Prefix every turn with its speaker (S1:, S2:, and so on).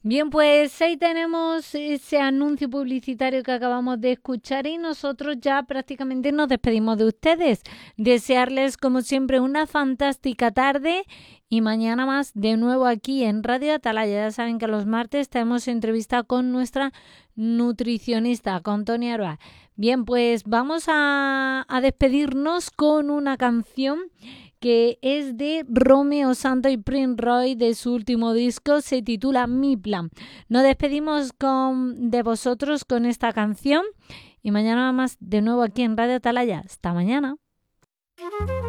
S1: Bien, pues ahí tenemos ese anuncio publicitario que acabamos de escuchar y nosotros ya prácticamente nos despedimos de ustedes. Desearles, como siempre, una fantástica tarde y mañana más de nuevo aquí en Radio Atalaya. Ya saben que los martes tenemos entrevista con nuestra nutricionista, con Tony Aroa. Bien, pues vamos a despedirnos con una canción que es de Romeo Santos y Prince Roy de su último disco, se titula Mi Plan. Nos despedimos de vosotros con esta canción y mañana más de nuevo aquí en Radio Atalaya. Hasta mañana.